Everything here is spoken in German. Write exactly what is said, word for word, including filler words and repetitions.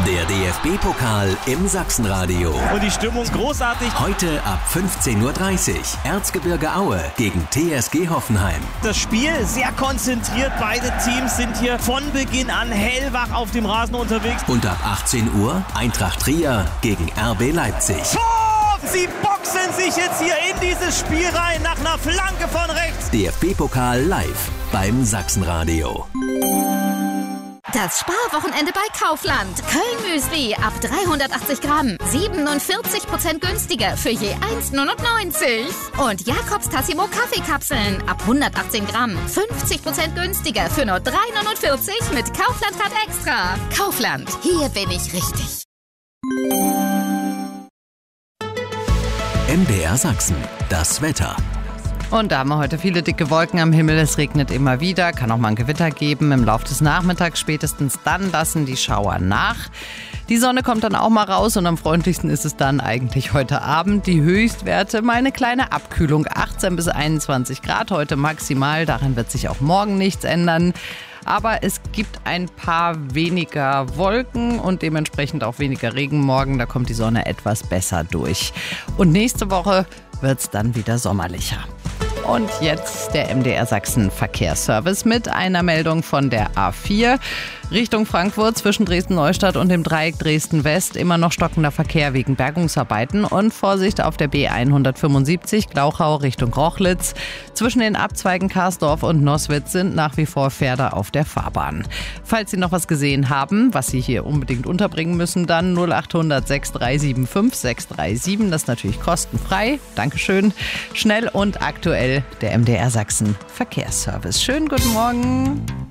Der D F B-Pokal im Sachsenradio. Und die Stimmung ist großartig. Heute ab fünfzehn Uhr dreißig. Erzgebirge Aue gegen T S G Hoffenheim. Das Spiel sehr konzentriert. Beide Teams sind hier von Beginn an hellwach auf dem Rasen unterwegs. Und ab achtzehn Uhr Eintracht Trier gegen R B Leipzig. Tor! Sie boxen sich jetzt hier in dieses Spiel rein nach einer Flanke von rechts. D F B-Pokal live beim Sachsenradio. Das Sparwochenende bei Kaufland. Köln-Müsli ab dreihundertachtzig Gramm. siebenundvierzig Prozent günstiger für je eins Komma neunundneunzig. Und Jakobs Tassimo Kaffeekapseln ab hundertachtzehn Gramm. fünfzig Prozent günstiger für nur drei Komma neunundvierzig mit Kaufland-Card extra. Kaufland, hier bin ich richtig. M D R Sachsen, das Wetter. Und da haben wir heute viele dicke Wolken am Himmel. Es regnet immer wieder, kann auch mal ein Gewitter geben. Im Laufe des Nachmittags spätestens dann lassen die Schauer nach. Die Sonne kommt dann auch mal raus und am freundlichsten ist es dann eigentlich heute Abend. Die Höchstwerte mal eine kleine Abkühlung. achtzehn bis einundzwanzig Grad heute maximal. Daran wird sich auch morgen nichts ändern. Aber es gibt ein paar weniger Wolken und dementsprechend auch weniger Regen morgen. Da kommt die Sonne etwas besser durch. Und nächste Woche wird es dann wieder sommerlicher. Und jetzt der M D R Sachsen Verkehrsservice mit einer Meldung von der A vier. Richtung Frankfurt zwischen Dresden-Neustadt und dem Dreieck Dresden-West immer noch stockender Verkehr wegen Bergungsarbeiten und Vorsicht auf der B hundertfünfundsiebzig Glauchau Richtung Rochlitz. Zwischen den Abzweigen Karsdorf und Noswitz sind nach wie vor Pferde auf der Fahrbahn. Falls Sie noch was gesehen haben, was Sie hier unbedingt unterbringen müssen, dann null achthundert sechs drei sieben fünf sechs drei sieben. Das ist natürlich kostenfrei. Dankeschön. Schnell und aktuell der M D R Sachsen Verkehrsservice. Schönen guten Morgen.